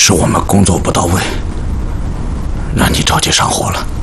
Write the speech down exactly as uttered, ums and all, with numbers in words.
是我们工作不到位，让你着急上火了。